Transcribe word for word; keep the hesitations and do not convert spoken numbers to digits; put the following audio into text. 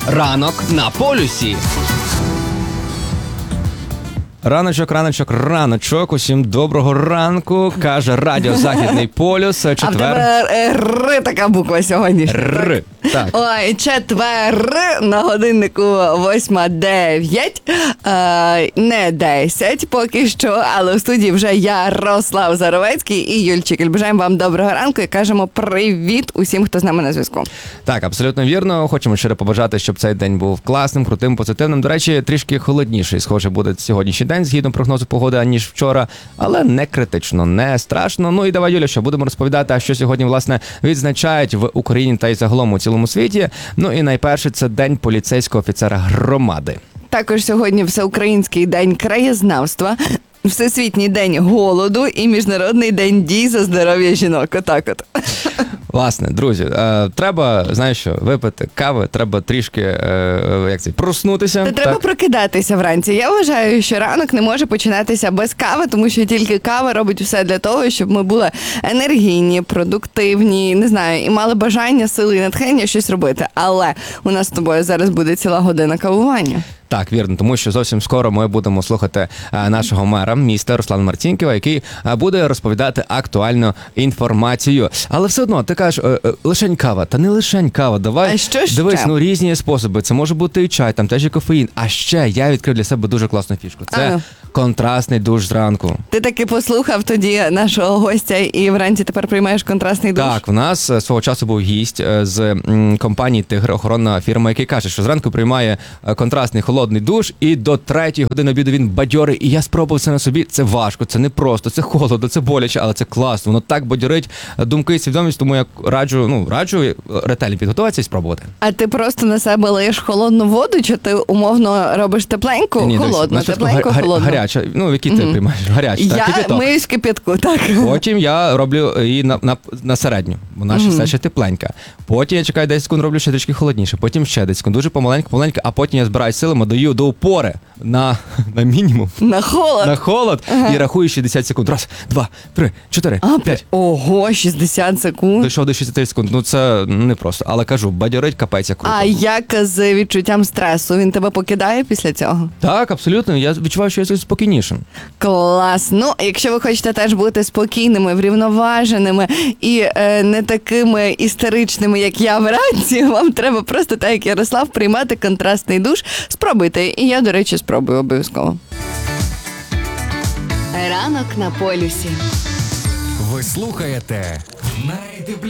Ранок на полюсі. Раночок, раночок, раночок. Усім доброго ранку, каже Радіо Західний полюс. Четвер. А в тебе Р така буква сьогодні. Р. Так. Ой, четвер на годиннику восьма дев'ять, е, не десять поки що, але в студії вже Ярослав Заровецький і Юльчик. Бажаємо вам доброго ранку і кажемо привіт усім, хто з нами на зв'язку. Так, абсолютно вірно. Хочемо щиро побажати, щоб цей день був класним, крутим, позитивним. До речі, трішки холодніший, схоже, буде сьогоднішній день, згідно прогнозу погоди, аніж вчора, але не критично, не страшно. Ну і давай, Юля, що будемо розповідати, а що сьогодні, власне, відзначають в Україні та й загалом у цілому світі. Ну і найперше, це День поліцейського офіцера громади. Також сьогодні Всеукраїнський день краєзнавства, Всесвітній день голоду і Міжнародний день дій за здоров'я жінок. Отак от. Власне, друзі, е, треба, знаєш що, випити кави, треба трішки, е, як це, проснутися. Та треба прокидатися вранці. Я вважаю, що ранок не може починатися без кави, тому що тільки кава робить все для того, щоб ми були енергійні, продуктивні, не знаю, і мали бажання, сили і натхнення щось робити. Але у нас з тобою зараз буде ціла година кавування. Так, вірно, тому що зовсім скоро ми будемо слухати а, нашого мера міста Руслана Марцінкєва, який а, буде розповідати актуальну інформацію. Але все одно, ти кажеш, е, е, лишень кава. Та не лишень кава, давай, а що дивись, ще? ну різні способи. Це може бути і чай, там теж і кофеїн. А ще я відкрив для себе дуже класну фішку. Це ага. контрастний душ зранку. Ти таки послухав тоді нашого гостя і вранці тепер приймаєш контрастний душ? Так, в нас е, свого часу був гість е, з м, компанії «Тигр», охоронна фірма, який каже, що зранку приймає е, контрастний холодний душ, і до третьої години обіду він бадьорий. І я спробував це на собі. Це важко, це не просто, це холодно, це боляче, але це класно. Воно так бадьорить думки і свідомість, тому я раджу, ну, раджу ретельно підготуватися і спробувати. А ти просто на себе лиєш холодну воду, чи ти умовно робиш тепленьку, Ні, холодну, дивись, тепленьку, гар- холодну? Гаряча, ну, які ти Мгм. приймаєш? Гаряча, так, Я кипяток. миюсь в кипятку, так. Потім я роблю її на, на, на середню, вона ще Мгм. все ще тепленька. Потім я чекаю десять секунд, роблю ще трішки холодніше, потім ще десять секунд, дуже помаленьку, помаленьку, а потім я збираю силами, даю до упори на, на мінімум, На холод. на холод, Ага. і рахую шістдесят секунд. Раз, два, три, чотири, А, п'ять. Ого, шістдесят секунд. Дійшов до шістдесят секунд. Ну це не просто, але кажу, бадьорить капець як круто. А як з відчуттям стресу? Він тебе покидає після цього? Так, абсолютно. Я відчуваю, що я стаю спокійнішим. Клас. Ну, якщо ви хочете теж бути спокійними, врівноваженими і е, не такими істеричними, як я вранці, вам треба просто, так як Ярослав, приймати контрастний душ. Спробуйте. І я, до речі, спробую обов'язково. Ранок на полюсі. Ви слухаєте найтепліше.